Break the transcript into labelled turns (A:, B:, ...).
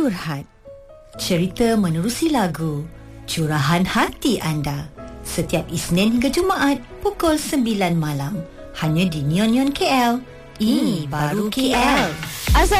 A: Curhat. Cerita menerusi lagu, curahan hati anda. Setiap Isnin hingga Jumaat pukul 9 malam. Hanya di Neon KL. Ini baru KL.